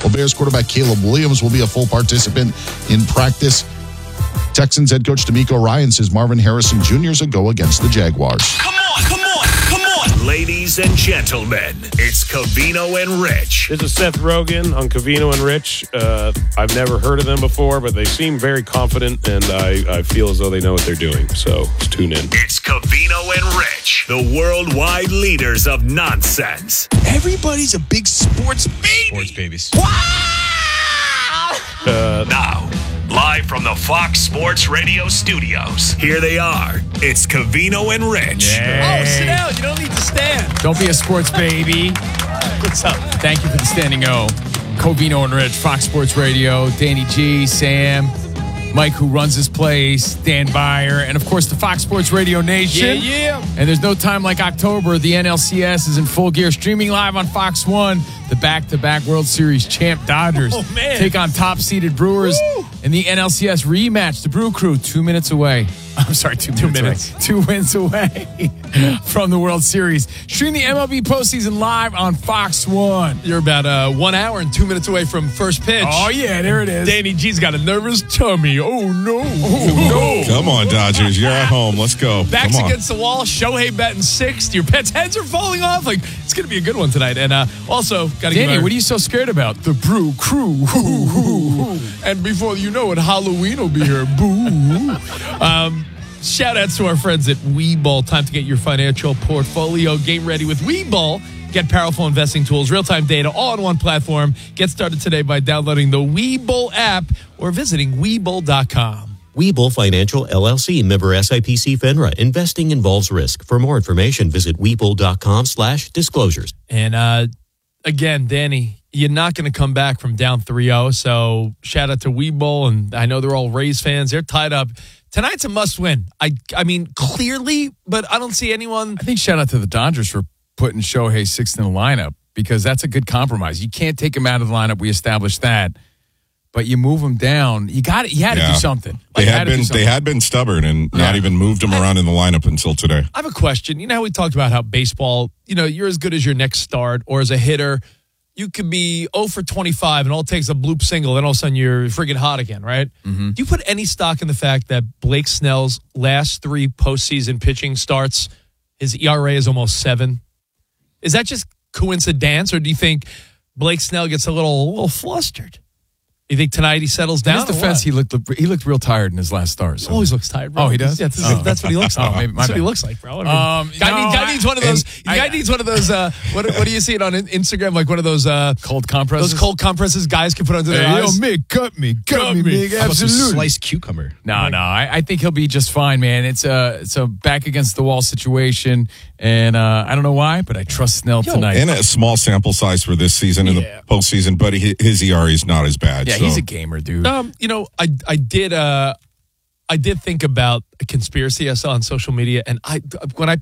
Well, Bears quarterback Caleb Williams will be a full participant in practice. Texans head coach DeMeco Ryan says Marvin Harrison Jr. is a go against the Jaguars. Come on. Ladies and gentlemen, it's Covino and Rich. This is Seth Rogen on Covino and Rich. I've never heard of them before, but they seem very confident, and I feel as though they know what they're doing. So let's tune in. It's Covino and Rich, the worldwide leaders of nonsense. Everybody's a big sports baby. Sports babies. Now, live from the Fox Sports Radio studios, here they are. It's Covino and Rich. Yeah. Oh, sit down. You don't need to stand. Don't be a sports baby. What's up? Thank you for the standing O. Covino and Rich, Fox Sports Radio, Danny G, Sam, Mike, who runs this place, Dan Byer, and of course the Fox Sports Radio Nation. Yeah. And there's no time like October. The NLCS is in full gear, streaming live on Fox 1. The back-to-back World Series champ Dodgers take on top-seeded Brewers in the NLCS rematch. The Brew Crew, 2 minutes away. I'm sorry, 2 minutes. 2 wins away from the World Series. Stream the MLB postseason live on Fox 1. You're about 1 hour and 2 minutes away from first pitch. Oh, yeah, there it is. Danny G's got a nervous tummy. Oh, no. Oh, no. Come on, Dodgers. You're at home. Let's go. Backs against the wall. Shohei batting sixth. Your pets' heads are falling off. Like, it's going to be a good one tonight. And also, got to give Danny, what are you so scared about? The Brew Crew. And before you know it, Halloween will be here. Boo. Shout outs to our friends at Webull. Time to get your financial portfolio game ready with Webull. Get powerful investing tools, real-time data, all on one platform. Get started today by downloading the Webull app or visiting Webull.com. Webull Financial LLC, member SIPC FINRA. Investing involves risk. For more information, visit Webull.com/disclosures. And again, Danny, you're not going to come back from down 3-0. So shout out to Webull. And I know they're all Rays fans. They're tied up. Tonight's a must-win. I mean, clearly, but I don't see anyone. I think shout out to the Dodgers for putting Shohei sixth in the lineup because that's a good compromise. You can't take him out of the lineup. We established that. But you move him down. You had to do something. They had been stubborn and not even moved him around in the lineup until today. I have a question. You know how we talked about how baseball, you're as good as your next start, or as a hitter, you could be 0 for 25 and all it takes a bloop single, and all of a sudden you're friggin' hot again, right? Mm-hmm. Do you put any stock in the fact that Blake Snell's last 3 postseason pitching starts, his ERA is almost 7? Is that just coincidence, or do you think Blake Snell gets a little flustered? You think tonight he settles down? In his defense, he looked real tired in his last start. So. Always looks tired, bro. Oh, he does? Yeah, that's what he looks like. Maybe, that's what he looks like, bro. Guy needs one of those. Guy needs one of those. What do you see it on Instagram? Like one of those cold compresses. Those cold compresses guys can put under their eyes. Yo, Mick, cut me, Mick. Absolutely. Sliced cucumber. No. I think he'll be just fine, man. It's a back against the wall situation, and I don't know why, but I trust Snell tonight. And a small sample size for this season in the postseason, but his ERA is not as bad. Yeah, he's a gamer, dude. I did think about a conspiracy I saw on social media, and let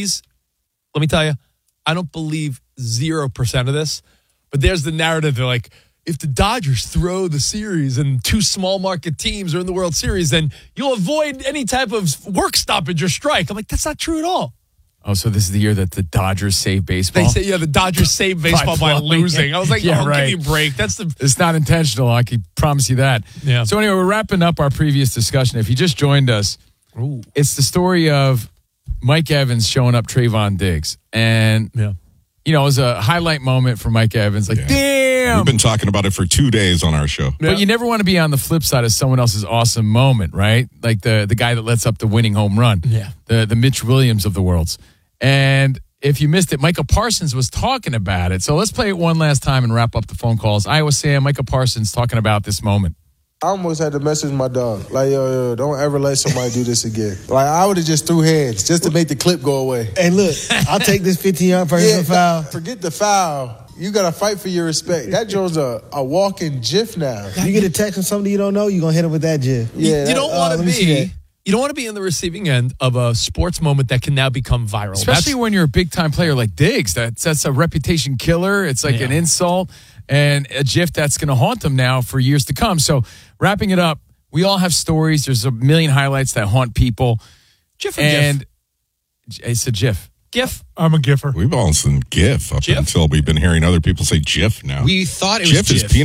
me tell you, I don't believe 0% of this, but there's the narrative. They're like, if the Dodgers throw the series and 2 small market teams are in the World Series, then you'll avoid any type of work stoppage or strike. I'm like, that's not true at all. Oh, so this is the year that the Dodgers save baseball? They say, the Dodgers save baseball by losing. I was like, give me a break. It's not intentional. I can promise you that. Yeah. So anyway, we're wrapping up our previous discussion. If you just joined us, it's the story of Mike Evans showing up Trayvon Diggs. And, it was a highlight moment for Mike Evans. Like, damn. We've been talking about it for 2 days on our show. But you never want to be on the flip side of someone else's awesome moment, right? Like the guy that lets up the winning home run. Yeah. The Mitch Williams of the worlds. And if you missed it, Micah Parsons was talking about it. So let's play it one last time and wrap up the phone calls. Iowa Sam, Micah Parsons talking about this moment. I almost had to message my dog. Like, yo, don't ever let somebody do this again. Like, I would have just threw hands just to make the clip go away. Hey, look, I'll take this 15-yard personal foul. Forget the foul. You got to fight for your respect. That Joe's a walking GIF now. You get a text from somebody you don't know, you're going to hit him with that GIF. Yeah, you don't want to be... You don't want to be on the receiving end of a sports moment that can now become viral. Especially when you're a big-time player like Diggs. That's a reputation killer. It's like an insult and a GIF that's going to haunt them now for years to come. So wrapping it up, we all have stories. There's a million highlights that haunt people. GIF and GIF? It's a GIF. GIF? I'm a GIFer. We've all seen GIF up until we've been hearing other people say GIF now. We thought it was GIF is peanut